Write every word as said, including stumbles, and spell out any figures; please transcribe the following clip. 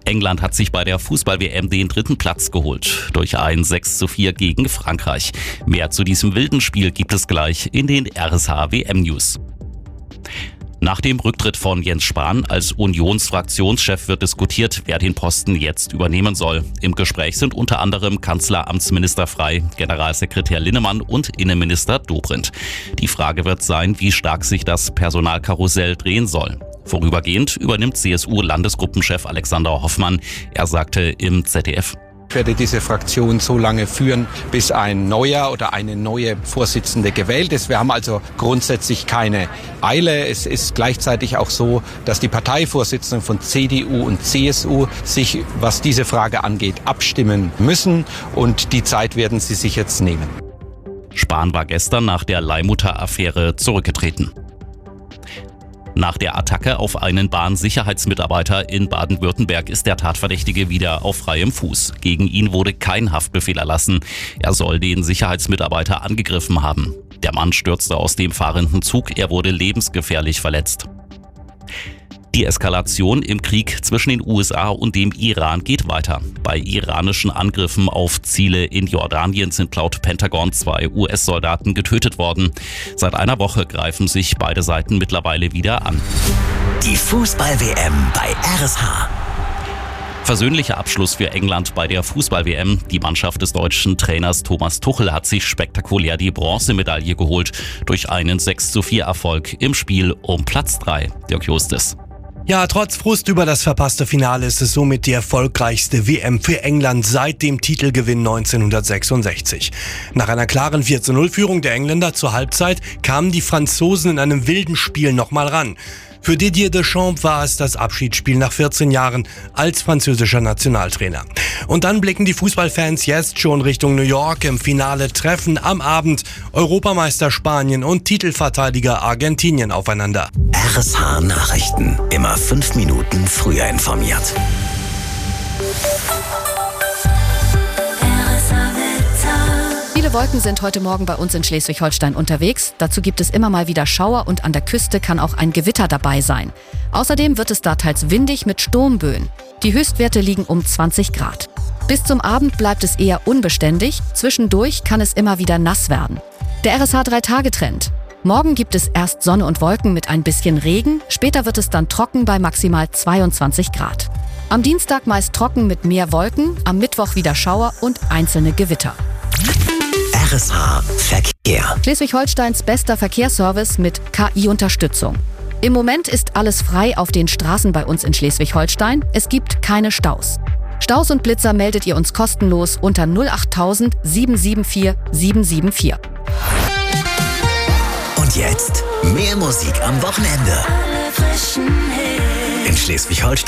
England hat sich bei der Fußball-W M den dritten Platz geholt durch ein sechs zu vier gegen Frankreich. Mehr zu diesem wilden Spiel gibt es gleich in den R S H W M-News. Nach dem Rücktritt von Jens Spahn als Unionsfraktionschef wird diskutiert, wer den Posten jetzt übernehmen soll. Im Gespräch sind unter anderem Kanzleramtsminister Frey, Generalsekretär Linnemann und Innenminister Dobrindt. Die Frage wird sein, wie stark sich das Personalkarussell drehen soll. Vorübergehend übernimmt C S U-Landesgruppenchef Alexander Hoffmann. Er sagte im Z D F: Ich werde diese Fraktion so lange führen, bis ein neuer oder eine neue Vorsitzende gewählt ist. Wir haben also grundsätzlich keine Eile. Es ist gleichzeitig auch so, dass die Parteivorsitzenden von C D U und C S U sich, was diese Frage angeht, abstimmen müssen. Und die Zeit werden sie sich jetzt nehmen. Spahn war gestern nach der Leihmutter-Affäre zurückgetreten. Nach der Attacke auf einen Bahnsicherheitsmitarbeiter in Baden-Württemberg ist der Tatverdächtige wieder auf freiem Fuß. Gegen ihn wurde kein Haftbefehl erlassen. Er soll den Sicherheitsmitarbeiter angegriffen haben. Der Mann stürzte aus dem fahrenden Zug. Er wurde lebensgefährlich verletzt. Die Eskalation im Krieg zwischen den U S A und dem Iran geht weiter. Bei iranischen Angriffen auf Ziele in Jordanien sind laut Pentagon zwei U S-Soldaten getötet worden. Seit einer Woche greifen sich beide Seiten mittlerweile wieder an. Die Fußball-W M bei R S H. Versöhnlicher Abschluss für England bei der Fußball-W M. Die Mannschaft des deutschen Trainers Thomas Tuchel hat sich spektakulär die Bronzemedaille geholt durch einen sechs zu vier Erfolg im Spiel um Platz drei. Dirk Justis. Ja, trotz Frust über das verpasste Finale ist es somit die erfolgreichste W M für England seit dem Titelgewinn neunzehnhundertsechsundsechzig. Nach einer klaren vier zu null Führung der Engländer zur Halbzeit kamen die Franzosen in einem wilden Spiel nochmal ran. Für Didier Deschamps war es das Abschiedsspiel nach vierzehn Jahren als französischer Nationaltrainer. Und dann blicken die Fußballfans jetzt schon Richtung New York. Im Finale treffen am Abend Europameister Spanien und Titelverteidiger Argentinien aufeinander. R S H Nachrichten. Immer fünf Minuten früher informiert. Viele Wolken sind heute Morgen bei uns in Schleswig-Holstein unterwegs. Dazu gibt es immer mal wieder Schauer und an der Küste kann auch ein Gewitter dabei sein. Außerdem wird es da teils windig mit Sturmböen. Die Höchstwerte liegen um zwanzig Grad. Bis zum Abend bleibt es eher unbeständig. Zwischendurch kann es immer wieder nass werden. Der R S H drei Tage Trend. Morgen gibt es erst Sonne und Wolken mit ein bisschen Regen. Später wird es dann trocken bei maximal zweiundzwanzig Grad. Am Dienstag meist trocken mit mehr Wolken, am Mittwoch wieder Schauer und einzelne Gewitter. R S H Verkehr. Schleswig-Holsteins bester Verkehrsservice mit K I-Unterstützung. Im Moment ist alles frei auf den Straßen bei uns in Schleswig-Holstein. Es gibt keine Staus. Staus und Blitzer meldet ihr uns kostenlos unter null acht null null sieben sieben vier sieben sieben vier. Und jetzt mehr Musik am Wochenende. In Schleswig-Holstein